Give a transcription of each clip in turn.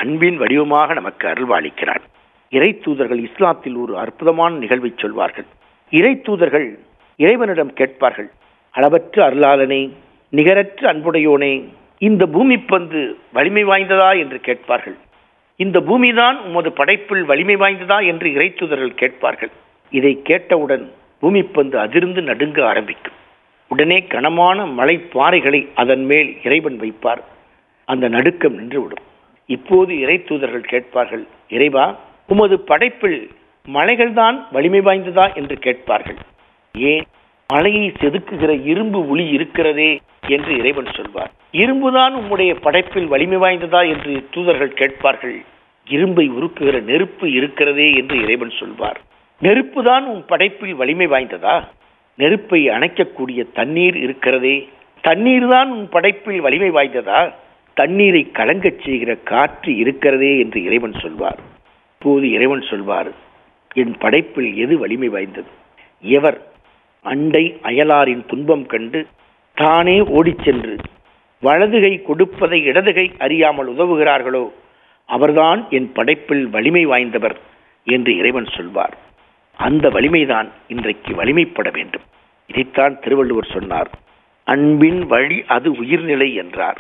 அன்பின் வடிவமாக நமக்கு அருள்வாளிக்கிறான். இறை தூதர்கள் இஸ்லாத்தில் ஒரு அற்புதமான நிகழ்வை சொல்வார்கள். இறை தூதர்கள் இறைவனிடம் கேட்பார்கள், அளவற்ற அருளாளனே, நிகரற்ற அன்புடையோனே, இந்த பூமி பந்து வலிமை வாய்ந்ததா என்று கேட்பார்கள். இந்த பூமிதான் உமது படைப்பில் வலிமை வாய்ந்ததா என்று இறை தூதர்கள் கேட்பார்கள். இதை கேட்டவுடன் பூமி பந்து அதிர்ந்து நடுங்க ஆரம்பிக்கும். உடனே கனமான மலை பாறைகளை அதன் மேல் இறைவன் வைப்பார். அந்த நடுக்கம் நின்றுவிடும். இப்போது இறை தூதர்கள் கேட்பார்கள், இறைவா, உமது படைப்பில் மலைகள்தான் வலிமை வாய்ந்ததா என்று கேட்பார்கள். ஏன், மலையை செதுக்குகிற இரும்பு உளி இருக்கிறதே என்று இறைவன் சொல்வார். இரும்புதான் உம்முடைய படைப்பில் வலிமை வாய்ந்ததா என்று தூதர்கள் கேட்பார்கள். இரும்பை உருக்குகிற நெருப்பு இருக்கிறதே என்று இறைவன் சொல்வார். நெருப்புதான் உன் படைப்பில் வலிமை வாய்ந்ததா? நெருப்பை அணைக்கக்கூடிய தண்ணீர் இருக்கிறதே, தண்ணீர் தான் உன் படைப்பில் வலிமை வாய்ந்ததா? தண்ணீரை கலங்கச் செய்கிற காற்று இருக்கிறதே என்று இறைவன் சொல்வார். இப்போது இறைவன் சொல்வார், என் படைப்பில் எது வலிமை வாய்ந்தது? எவர் அண்டை அயலாரின் துன்பம் கண்டு தானே ஓடிச் சென்று வலதுகை கொடுப்பதை இடதுகை அறியாமல் உதவுகிறார்களோ அவர்தான் என் படைப்பில் வலிமை வாய்ந்தவர் என்று இறைவன் சொல்வார். அந்த வலிமைதான் இன்றைக்கு வலிமைப்பட வேண்டும். இதைத்தான் திருவள்ளுவர் சொன்னார், அன்பின் வழி அது உயிர்நிலை என்றார்.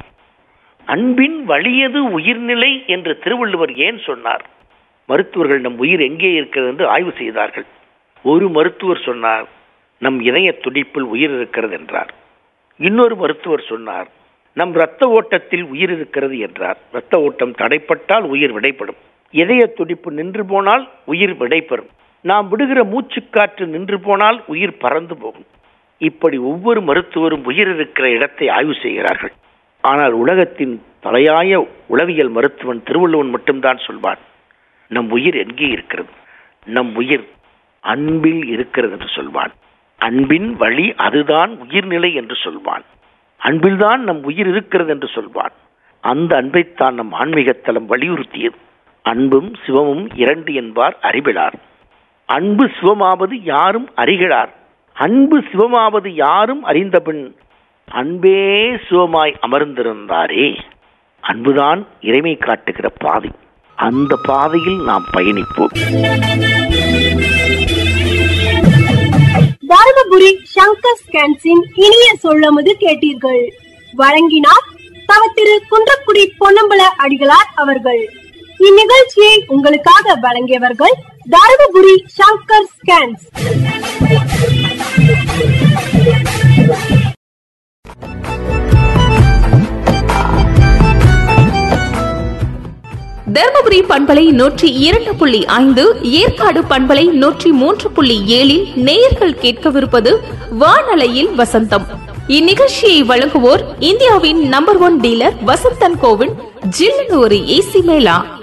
அன்பின் வழியது உயிர்நிலை என்று திருவள்ளுவர் ஏன் சொன்னார்? மருத்துவர்கள் நம் உயிர் எங்கே இருக்கிறது என்று ஆய்வு செய்தார்கள். ஒரு மருத்துவர் சொன்னார், நம் இதய துடிப்பில் உயிர் இருக்கிறது என்றார். இன்னொரு மருத்துவர் சொன்னார், நம் இரத்த ஓட்டத்தில் உயிர் இருக்கிறது என்றார். இரத்த ஓட்டம் தடைப்பட்டால் உயிர் விடைப்படும். இதய துடிப்பு நின்று போனால் உயிர் விடைபெறும். நாம் விடுகிற மூச்சுக்காற்று நின்று போனால் உயிர் பறந்து போகும். இப்படி ஒவ்வொரு மருத்துவரும் உயிர் இருக்கிற இடத்தை ஆய்வு செய்கிறார்கள். ஆனால் உலகத்தின் தலையாய உளவியல் மருத்துவன் திருவள்ளுவன் மட்டும்தான் சொல்வான், நம் உயிர் எங்கே இருக்கிறது? நம் உயிர் அன்பில் இருக்கிறது என்று சொல்வான். அன்பின் வழி அதுதான் உயிர்நிலை என்று சொல்வான். அன்பில்தான் நம் உயிர் இருக்கிறது என்று சொல்வான். அந்த அன்பைத்தான் நம் ஆன்மீகத்தலம் வலியுறுத்தியது. அன்பும் சிவமும் இரண்டு என்பார் அறிவிலார். அன்பு சிவமாவது யாரும் அறிகிறார். அன்பு சிவமாவது யாரும் அறிந்தபின் அன்பே சிவமாய் அமர்ந்திருந்தாரே. அன்புதான் இறைமை காட்டுகிற பாதை. அந்த பாதையில் நாம் பயணிப்போம். தர்மபுரி சங்கர் ஸ்கேன்ஸின் இனிய சொல்லமுது கேட்டீர்கள். வழங்கினார் தவ திரு குன்றக்குடி பொன்னம்பல அடிகளார் அவர்கள். இந்நிகழ்ச்சியை உங்களுக்காக வழங்கியவர்கள் தர்மபுரி சங்கர் ஸ்கேன்ஸ். தர்மபுரி பண்பலை 102.5, ஏற்காடு பண்பலை 103.7 நேயர்கள் கேட்கவிருப்பது வானலையில் வசந்தம். இந்நிகழ்ச்சியை வழங்குவோர் இந்தியாவின் நம்பர் 1 டீலர் வசந்தன் கோவின் ஜில்லு ஒரு ஏசி மேலா.